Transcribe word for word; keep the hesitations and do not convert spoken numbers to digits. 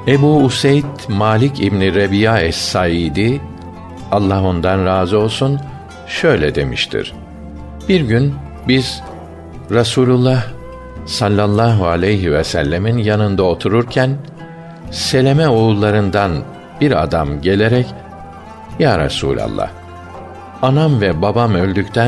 Ebu Useyd Malik İbni Rebiya es-Saidi, Allah ondan razı olsun, şöyle demiştir: Bir gün biz Resulullah sallallahu aleyhi ve sellemin yanında otururken, Seleme oğullarından bir adam gelerek, Ya Resûlallah, anam ve babam öldükten